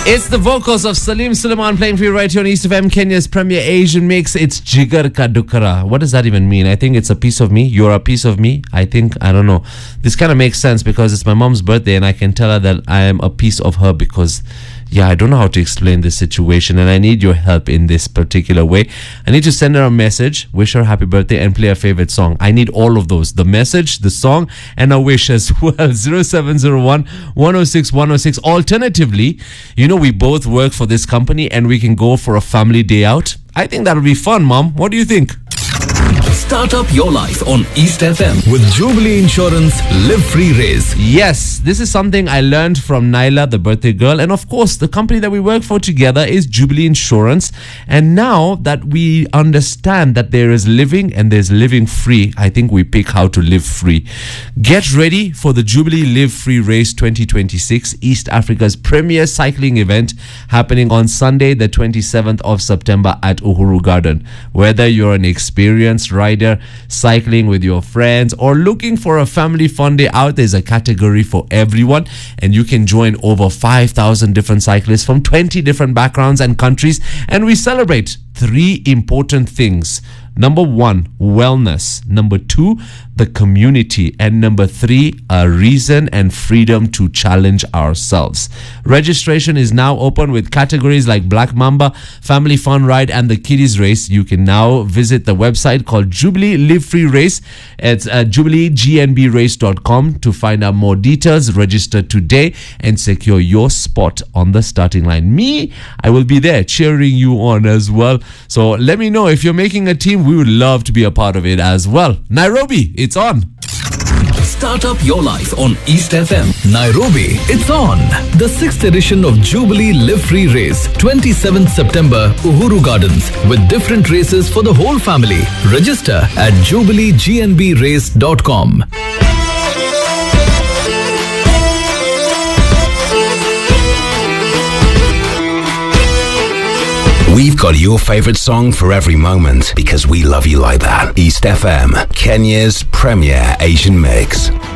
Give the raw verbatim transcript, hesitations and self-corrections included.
It's the vocals of Salim Suleiman playing for you right here on East F M, Kenya's premier Asian mix. It's Jigar Ka Dukara. What does that even mean? I think it's a piece of me. You're a piece of me. I think, I don't know. This kind of makes sense because it's my mom's birthday and I can tell her that I am a piece of her because, yeah, I don't know how to explain this situation and I need your help in this particular way. I need to send her a message, wish her happy birthday and play her favorite song. I need all of those. The message, the song and a wish as well. zero seven zero one, one oh six, one oh six. Alternatively, you know, we both work for this company and we can go for a family day out. I think that'll be fun, Mom. What do you think? Start up your life on East F M with Jubilee Insurance Live Free Race. Yes, this is something I learned from Naila, the birthday girl. And of course, the company that we work for together is Jubilee Insurance. And now that we understand that there is living and there's living free, I think we pick how to live free. Get ready for the Jubilee Live Free Race twenty twenty-six, East Africa's premier cycling event happening on Sunday, the twenty-seventh of September at Uhuru Garden. Whether you're an experienced rider, cycling with your friends, or looking for a family fun day out, there's a category for everyone, and you can join over five thousand different cyclists from twenty different backgrounds and countries, and we celebrate three important things. Number one, wellness. Number two, the community. And number three, a reason and freedom to challenge ourselves. Registration is now open with categories like Black Mamba, Family Fun Ride, and the Kiddies Race. You can now visit the website called Jubilee Live Free Race. It's uh, jubilee g n b race dot com to find out more details. Register today and secure your spot on the starting line. Me, I will be there cheering you on as well. So let me know if you're making a team. We would love to be a part of it as well. Nairobi, it's on. Start up your life on East F M. Nairobi, it's on. The sixth edition of Jubilee Live Free Race, twenty-seventh September, Uhuru Gardens, with different races for the whole family. Register at jubilee g n b race dot com. We've got your favorite song for every moment because we love you like that. East F M, Kenya's premier Asian mix.